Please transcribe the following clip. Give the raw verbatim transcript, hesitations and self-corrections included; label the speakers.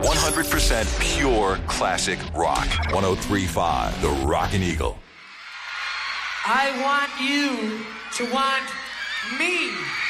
Speaker 1: one hundred percent pure classic rock. one oh three point five, The Rockin' Eagle.
Speaker 2: I want you to want me.